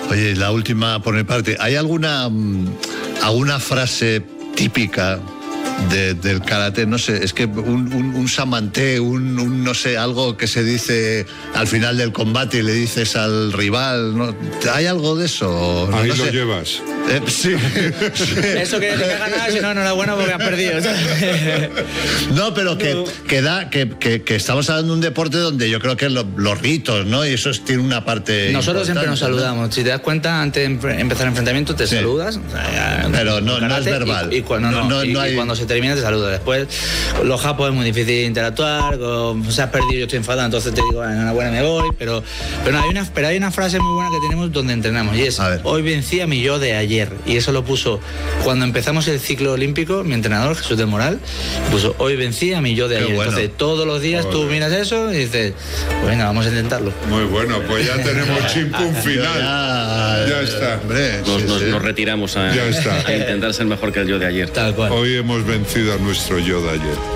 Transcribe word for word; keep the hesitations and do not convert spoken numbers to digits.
Oye, la última por mi parte. ¿Hay alguna, alguna frase típica de, del karate? No sé, es que un, un, un samante, un, un no sé, algo que se dice al final del combate y le dices al rival, ¿no? ¿Hay algo de eso? Ahí no lo sé. llevas. Eh, sí, sí. Eso que te ha ganado, si no, enhorabuena porque has perdido. No, pero que, que, da, que, que, que estamos hablando de un deporte donde yo creo que lo, los ritos, ¿no? Y eso tiene una parte. Nosotros siempre nos saludamos. ¿No? Si te das cuenta, antes de empezar el enfrentamiento te sí. saludas. O sea, pero no, no es verbal. Y, y, cuando, no, no, y, no hay... y cuando se termina te saludas. Después, los japos es muy difícil interactuar. Con, o sea, has perdido, yo estoy enfadado, entonces te digo, enhorabuena, me voy. Pero, pero, no, hay una, pero hay una frase muy buena que tenemos donde entrenamos y es: hoy vencí a mi yo de ayer. Y eso lo puso cuando empezamos el ciclo olímpico, mi entrenador Jesús del Moral puso: hoy vencí a mi yo de ayer. Bueno. Entonces todos los días Joder. tú miras eso y dices, pues venga, vamos a intentarlo. Muy bueno, pues ya tenemos chimpún final. Ya, ya está. Hombre, nos, sí, nos, sí. nos retiramos a, ya está. a intentar ser mejor que el yo de ayer. Tal cual. Hoy hemos vencido a nuestro yo de ayer.